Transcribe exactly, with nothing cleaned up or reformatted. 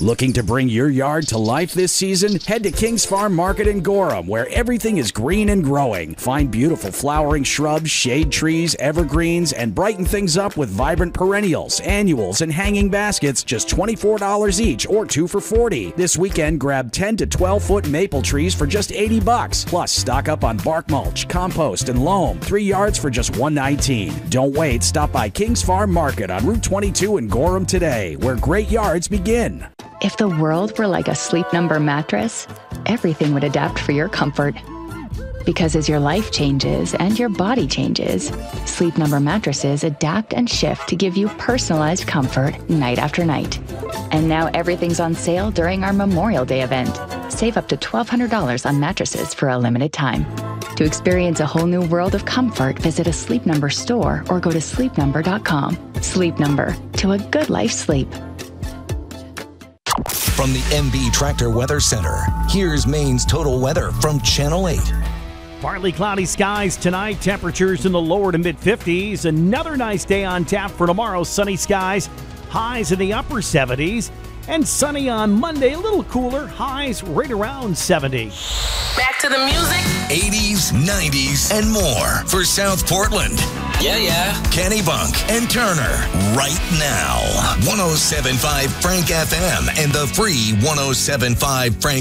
Looking to bring your yard to life this season? Head to King's Farm Market in Gorham, where everything is green and growing. Find beautiful flowering shrubs, shade trees, evergreens, and brighten things up with vibrant perennials, annuals, and hanging baskets, just twenty-four dollars each or two for forty dollars. This weekend, grab ten to twelve foot maple trees for just eighty bucks. Plus, stock up on bark mulch, compost, and loam. Three yards for just one nineteen. Don't wait. Stop by King's Farm Market on Route twenty-two in Gorham today, where great yards begin. If the world were like a Sleep Number mattress, everything would adapt for your comfort. Because as your life changes and your body changes, Sleep Number mattresses adapt and shift to give you personalized comfort night after night. And now everything's on sale during our Memorial Day event. Save up to twelve hundred dollars on mattresses for a limited time. To experience a whole new world of comfort, visit a Sleep Number store or go to sleep number dot com. Sleep Number, to a good life sleep. From the M B Tractor Weather Center, here's Maine's total weather from Channel eight. Partly cloudy skies tonight, temperatures in the lower to mid fifties. Another nice day on tap for tomorrow, sunny skies, highs in the upper seventies. And sunny on Monday, a little cooler, highs right around seventy. Back to the music. eighties, nineties, and more for South Portland. Yeah, yeah. Kennebunk and Turner right now. one oh seven point five Frank F M and the free one oh seven point five Frank